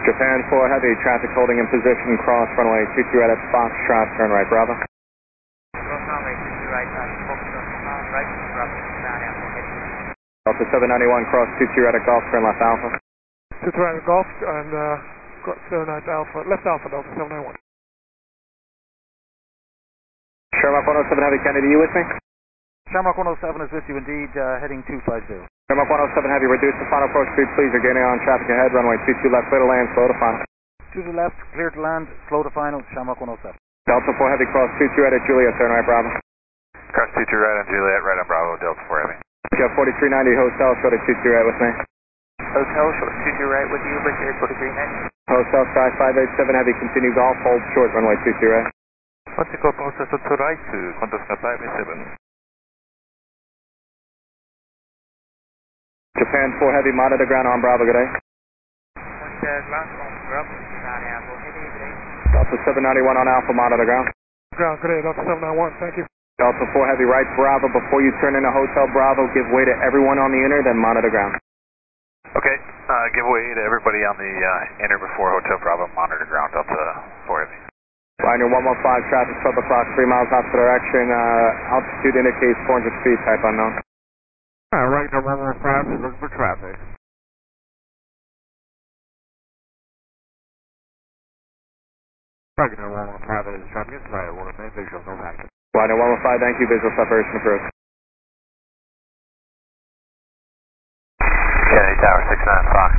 Japan 4 Heavy, traffic holding in position, cross runway 22 right at Foxtrot, turn right, Bravo. Cross runway 22 right at Foxtrot, right, Bravo, down Alpha Heavy. Delta 791, cross 22 right at Golf, turn left Alpha. 22 right at Golf, and 79 Alpha, left Alpha, Delta 791. Sherlock 107 Heavy, Kennedy, you with me? Shamrock 107 is with you indeed, heading 250. Shamrock 107 Heavy, reduce the final approach speed, please. You're gaining on traffic ahead, runway 22 left, clear to land, slow to final. To the left, clear to land, slow to final, Shamrock 107. Delta 4 Heavy, cross 22 right at Juliet, turn right, Bravo. Cross 22 right on Juliet, right on Bravo, Delta 4 Heavy. Jeff 4390, Hotel, short at 22 right with me. Hotel, short 22 right with you, British 4390. Hotel, Sky 587 Heavy, continue Golf, hold short, runway 22 right. Vertical process to right, contact 587. Japan 4 Heavy, monitor ground on Bravo, good day. Ground on Bravo, down Alpha Heavy, good day. Delta 791 on Alpha, monitor ground. Ground, good day, Delta 791, thank you. Delta 4 Heavy, right Bravo, before you turn into Hotel Bravo, give way to everyone on the inner, then monitor ground. Okay, give way to everybody on the inner before Hotel Bravo, monitor ground, Delta 4 Heavy. Liner 115, traffic 12 o'clock, 3 miles opposite direction, altitude indicates 400 feet, type unknown. Right to 115 is looking for traffic. Right to 115 is traffic, it's right, one main visual, no packet. Liner 115, thank you, visual separation approved. Kennedy Tower 69 Fox.